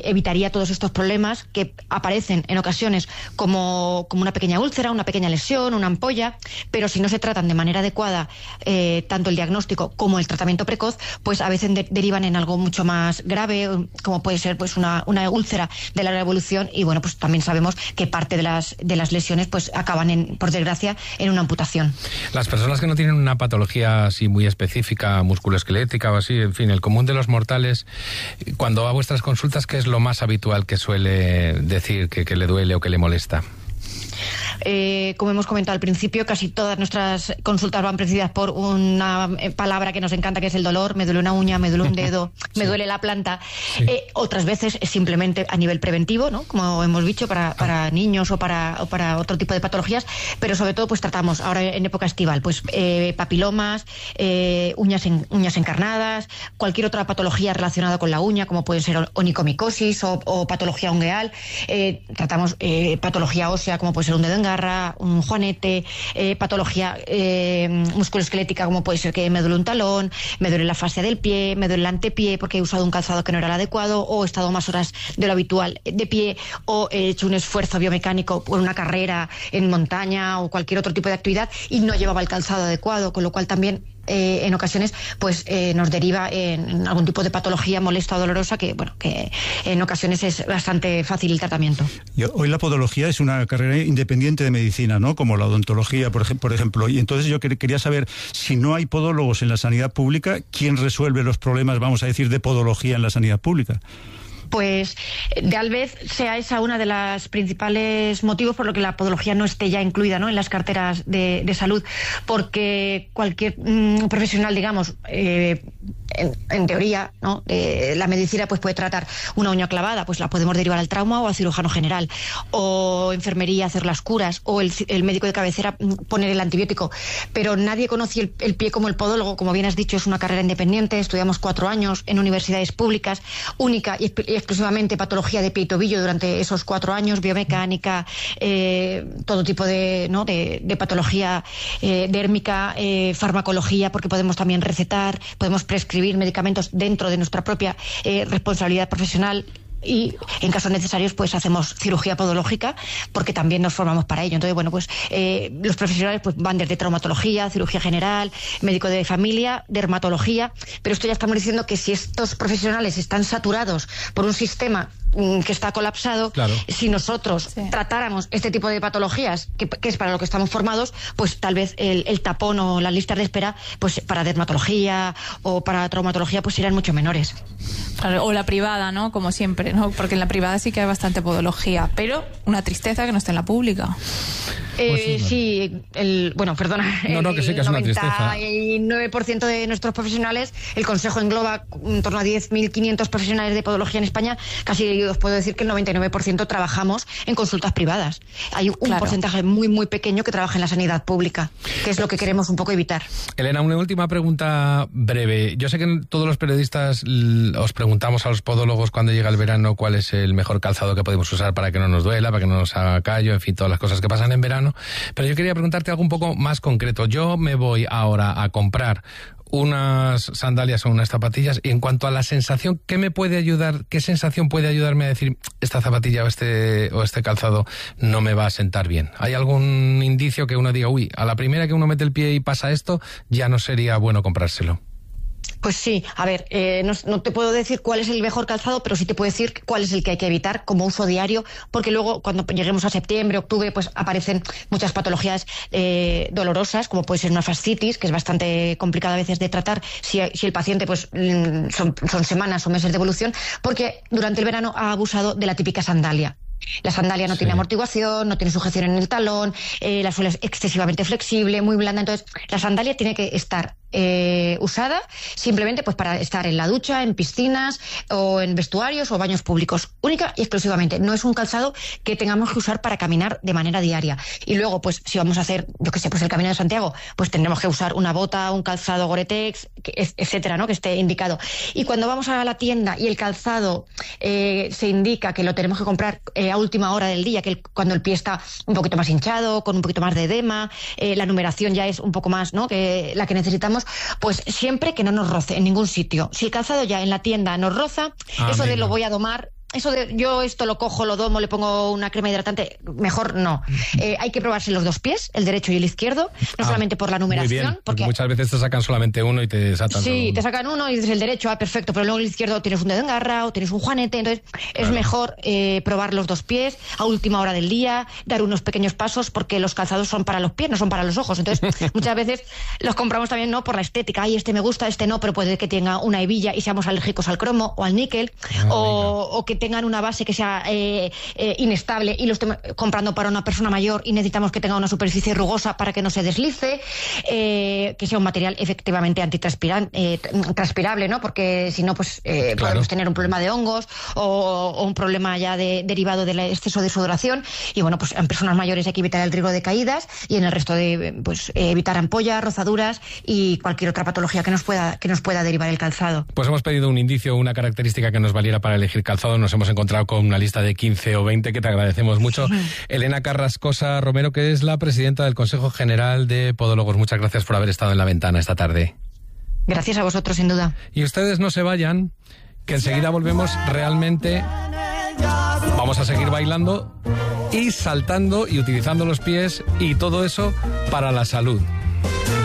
evitaría todos estos problemas que aparecen en ocasiones como una pequeña úlcera, una pequeña lesión, una ampolla, pero si no se tratan de manera adecuada, tanto el diagnóstico como el tratamiento precoz, pues a veces derivan en algo mucho más grave, como puede ser pues una úlcera de larga evolución, y bueno, pues también sabemos que parte de las lesiones pues acaban, por desgracia, en una amputación. Las personas que no tienen una patología así muy específica, musculoesquelética o así, en fin, el común de los mortales, cuando va a vuestras consultas, ¿qué es lo más habitual que suele decir que le duele o que le molesta? Como hemos comentado al principio, casi todas nuestras consultas van precedidas por una palabra que nos encanta, que es el dolor. Me duele una uña, me duele un dedo, sí. Me duele la planta. Sí. Otras veces es simplemente a nivel preventivo, ¿no? Como hemos dicho, para niños o para otro tipo de patologías, pero sobre todo pues tratamos ahora en época estival pues papilomas, uñas encarnadas, cualquier otra patología relacionada con la uña, como puede ser onicomicosis o patología ungueal. Tratamos patología ósea, como puede ser un dedo en garra, un juanete, patología musculoesquelética, como puede ser que me duele un talón, me duele la fascia del pie, me duele el antepié porque he usado un calzado que no era el adecuado, o he estado más horas de lo habitual de pie, o he hecho un esfuerzo biomecánico por una carrera en montaña o cualquier otro tipo de actividad y no llevaba el calzado adecuado, con lo cual también en ocasiones pues nos deriva en algún tipo de patología molesta o dolorosa que en ocasiones es bastante fácil el tratamiento. Hoy la podología es una carrera independiente de medicina, ¿no? Como la odontología, por ejemplo. Y entonces yo quería saber, si no hay podólogos en la sanidad pública, ¿quién resuelve los problemas, vamos a decir, de podología en la sanidad pública? Pues tal vez sea esa una de las principales motivos por lo que la podología no esté ya incluida, ¿no?, en las carteras de salud, porque cualquier profesional, digamos, en teoría, ¿no?, la medicina pues puede tratar una uña clavada, pues la podemos derivar al trauma o al cirujano general, o enfermería hacer las curas, o el médico de cabecera poner el antibiótico, pero nadie conoce el pie como el podólogo. Como bien has dicho, es una carrera independiente, estudiamos 4 años en universidades públicas, única y exclusivamente patología de pie y tobillo durante esos 4 años, biomecánica, todo tipo de patología dérmica, farmacología, porque podemos también recetar, podemos prescribir medicamentos dentro de nuestra propia responsabilidad profesional. Y en casos necesarios pues hacemos cirugía podológica porque también nos formamos para ello. Entonces, bueno, pues los profesionales pues van desde traumatología, cirugía general, médico de familia, dermatología, pero esto ya estamos diciendo que si estos profesionales están saturados por un sistema que está colapsado, claro, si nosotros tratáramos este tipo de patologías, que es para lo que estamos formados, pues tal vez el tapón o las listas de espera pues para dermatología o para traumatología pues serían mucho menores. Claro, o la privada, ¿no? Como siempre, ¿no? Porque en la privada sí que hay bastante podología, pero una tristeza que no esté en la pública. Sí, perdona. No, que sí, que es una tristeza. El 99% de nuestros profesionales, el Consejo engloba en torno a 10.500 profesionales de podología en España, casi os puedo decir que el 99% trabajamos en consultas privadas. Hay un porcentaje muy, muy pequeño que trabaja en la sanidad pública, que es lo que queremos un poco evitar. Elena, una última pregunta breve. Yo sé que todos los periodistas os preguntamos a los podólogos cuando llega el verano cuál es el mejor calzado que podemos usar para que no nos duela, para que no nos haga callo, en fin, todas las cosas que pasan en verano. Pero yo quería preguntarte algo un poco más concreto. Yo me voy ahora a comprar unas sandalias o unas zapatillas, y en cuanto a la sensación, ¿qué me puede ayudar? ¿Qué sensación puede ayudarme a decir esta zapatilla o este calzado no me va a sentar bien? ¿Hay algún indicio que uno diga, uy, a la primera que uno mete el pie y pasa esto, ya no sería bueno comprárselo? Pues sí, a ver, no te puedo decir cuál es el mejor calzado, pero sí te puedo decir cuál es el que hay que evitar como uso diario, porque luego cuando lleguemos a septiembre, octubre, pues aparecen muchas patologías dolorosas, como puede ser una fascitis, que es bastante complicada a veces de tratar si el paciente pues son semanas o meses de evolución, porque durante el verano ha abusado de la típica sandalia. La sandalia no tiene amortiguación, no tiene sujeción en el talón, la suela es excesivamente flexible, muy blanda. Entonces, la sandalia tiene que estar usada simplemente pues para estar en la ducha, en piscinas o en vestuarios o baños públicos, única y exclusivamente. No es un calzado que tengamos que usar para caminar de manera diaria. Y luego, pues si vamos a hacer, yo qué sé, pues el Camino de Santiago, pues tendremos que usar una bota, un calzado Gore-Tex, etcétera, ¿no?, que esté indicado. Y cuando vamos a la tienda y el calzado se indica que lo tenemos que comprar a última hora del día, cuando el pie está un poquito más hinchado, con un poquito más de edema, la numeración ya es un poco más, ¿no?, que la que necesitamos, pues siempre que no nos roce en ningún sitio. Si el calzado ya en la tienda nos roza, eso de lo voy a domar eso de yo esto lo cojo, lo domo, le pongo una crema hidratante, mejor no. Hay que probarse los dos pies, el derecho y el izquierdo, no solamente por la numeración. Muy bien, porque muchas veces te sacan solamente uno y te desatan. Sí, te sacan uno y dices el derecho, perfecto, pero luego el izquierdo tienes un dedo engarrado, tienes un juanete, entonces es mejor probar los dos pies a última hora del día, dar unos pequeños pasos, porque los calzados son para los pies, no son para los ojos. Entonces, muchas veces los compramos también no por la estética, ay, este me gusta, este no, pero puede que tenga una hebilla y seamos alérgicos al cromo o al níquel, o que tengan una base que sea inestable y lo estemos comprando para una persona mayor y necesitamos que tenga una superficie rugosa para que no se deslice, que sea un material efectivamente antitranspirable, ¿no? Porque si no, pues podemos tener un problema de hongos o un problema ya derivado del exceso de sudoración. Y bueno, pues en personas mayores hay que evitar el riesgo de caídas, y en el resto evitar ampollas, rozaduras y cualquier otra patología que nos pueda derivar el calzado. Pues hemos pedido un indicio, una característica que nos valiera para elegir calzado. Nos hemos encontrado con una lista de 15 o 20 que te agradecemos mucho. Elena Carrascosa Romero, que es la presidenta del Consejo General de Podólogos. Muchas gracias por haber estado en La Ventana esta tarde. Gracias a vosotros, sin duda. Y ustedes no se vayan, que enseguida volvemos. Realmente vamos a seguir bailando y saltando y utilizando los pies y todo eso para la salud.